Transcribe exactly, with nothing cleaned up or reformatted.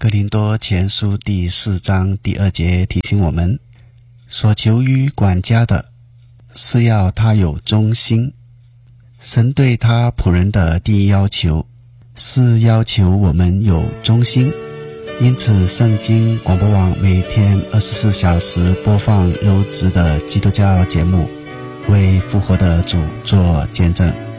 哥林多前书第四章第二节提醒我们，所求于管家的是要他有忠心。神对他仆人的第一要求是要求我们有忠心，因此圣经广播网每天二十四小时播放优质的基督教节目，为复活的主做见证。